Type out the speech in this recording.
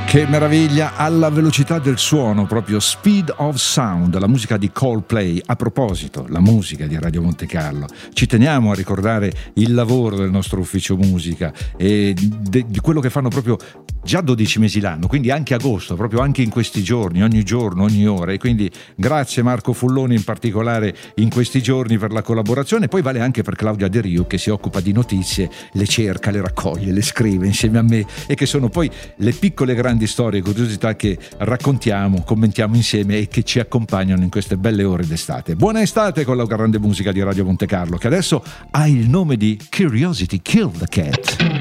Che meraviglia, alla velocità del suono, proprio Speed of Sound, la musica di Coldplay. A proposito, la musica di Radio Monte Carlo, ci teniamo a ricordare il lavoro del nostro ufficio musica e di quello che fanno proprio già 12 mesi l'anno, quindi anche agosto, proprio anche in questi giorni, ogni giorno, ogni ora. E quindi grazie Marco Fulloni in particolare in questi giorni per la collaborazione. Poi vale anche per Claudia De Rio, che si occupa di notizie, le cerca, le raccoglie, le scrive insieme a me, e che sono poi le piccole grandi storie e curiosità che raccontiamo, commentiamo insieme e che ci accompagnano in queste belle ore d'estate. Buona estate con la grande musica di Radio Monte Carlo, che adesso ha il nome di Curiosity Killed the Cat.